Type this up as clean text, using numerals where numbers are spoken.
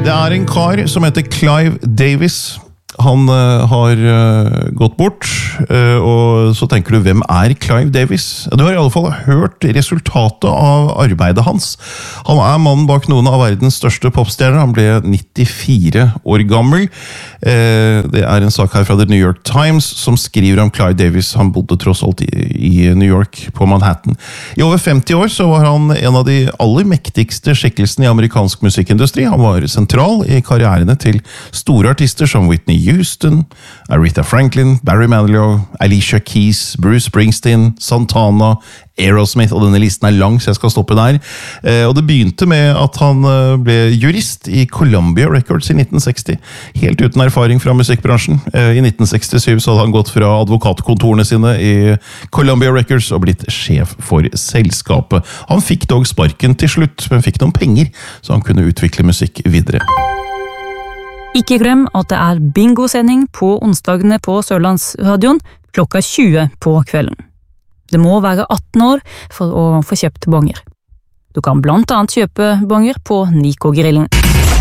Det en kar som heter Clive Davis. Han har gått bort, og så tenker du, hvem Clive Davis? Du har I alle fall hørt resultatet av arbeidet hans. Han mannen bak noen av verdens største popstjerner. Han ble 94 år gammel. Det en sak her fra The New York Times som skriver om Clive Davis. Han bodde tross alt I New York, på Manhattan. I over 50 år så var han en av de aller mektigste skikkelsene I amerikansk musikkindustri. Han var sentral I karrierene til store artister som Whitney Houston, Aretha Franklin, Barry Manilow, Alicia Keys, Bruce Springsteen, Santana, Aerosmith, og denne listen lang, så jeg skal stoppe der. Og det begynte med at han ble jurist I Columbia Records I 1960, helt uten erfaring fra musikkbransjen. I 1967 så hadde han gått fra advokatkontorene sine I Columbia Records og blitt sjef for selskapet. Han fikk dog sparken til slutt, men fikk noen penger, så han kunne utvikle musikk videre. Ikke glem at det bingosending på onsdagene på Sørlandsradion klokka 20 på kvelden. Det må være 18 år for å få kjøpt bonger. Du kan blant annet kjøpe bonger på Nico-grillen.